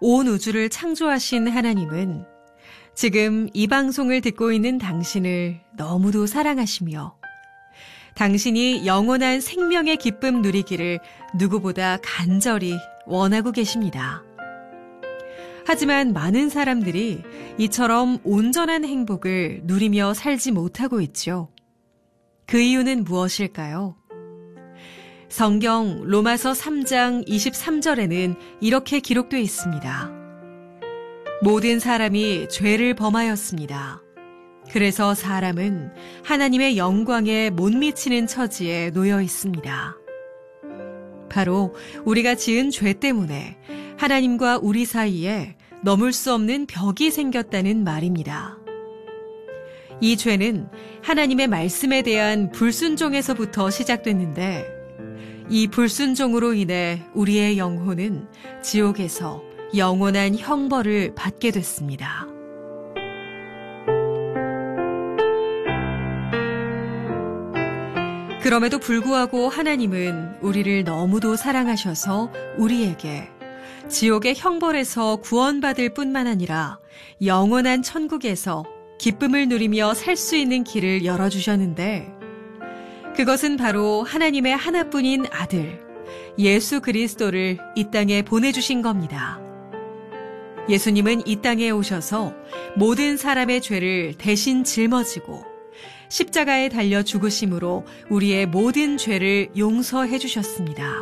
온 우주를 창조하신 하나님은 지금 이 방송을 듣고 있는 당신을 너무도 사랑하시며 당신이 영원한 생명의 기쁨 누리기를 누구보다 간절히 원하고 계십니다. 하지만 많은 사람들이 이처럼 온전한 행복을 누리며 살지 못하고 있죠. 그 이유는 무엇일까요? 성경 로마서 3장 23절에는 이렇게 기록되어 있습니다. 모든 사람이 죄를 범하였습니다. 그래서 사람은 하나님의 영광에 못 미치는 처지에 놓여 있습니다. 바로 우리가 지은 죄 때문에 하나님과 우리 사이에 넘을 수 없는 벽이 생겼다는 말입니다. 이 죄는 하나님의 말씀에 대한 불순종에서부터 시작됐는데 이 불순종으로 인해 우리의 영혼은 지옥에서 영원한 형벌을 받게 됐습니다. 그럼에도 불구하고 하나님은 우리를 너무도 사랑하셔서 우리에게 지옥의 형벌에서 구원받을 뿐만 아니라 영원한 천국에서 기쁨을 누리며 살 수 있는 길을 열어주셨는데 그것은 바로 하나님의 하나뿐인 아들 예수 그리스도를 이 땅에 보내주신 겁니다. 예수님은 이 땅에 오셔서 모든 사람의 죄를 대신 짊어지고 십자가에 달려 죽으심으로 우리의 모든 죄를 용서해 주셨습니다.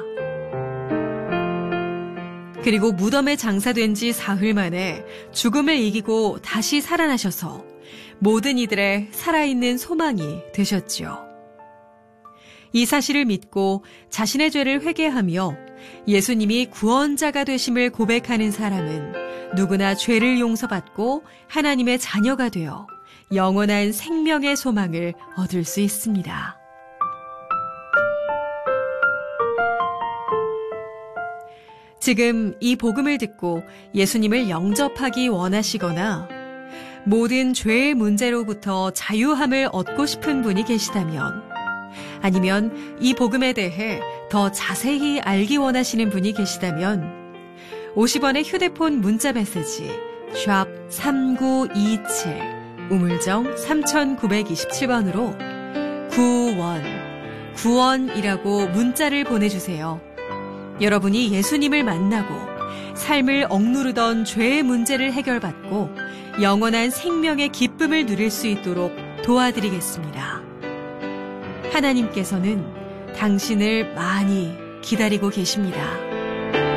그리고 무덤에 장사된 지 사흘 만에 죽음을 이기고 다시 살아나셔서 모든 이들의 살아있는 소망이 되셨지요. 이 사실을 믿고 자신의 죄를 회개하며 예수님이 구원자가 되심을 고백하는 사람은 누구나 죄를 용서받고 하나님의 자녀가 되어 영원한 생명의 소망을 얻을 수 있습니다. 지금 이 복음을 듣고 예수님을 영접하기 원하시거나 모든 죄의 문제로부터 자유함을 얻고 싶은 분이 계시다면 아니면 이 복음에 대해 더 자세히 알기 원하시는 분이 계시다면 50원의 휴대폰 문자 메시지 샵 3927 우물정 3927번으로 구원이라고 문자를 보내주세요. 여러분이 예수님을 만나고 삶을 억누르던 죄의 문제를 해결받고 영원한 생명의 기쁨을 누릴 수 있도록 도와드리겠습니다. 하나님께서는 당신을 많이 기다리고 계십니다.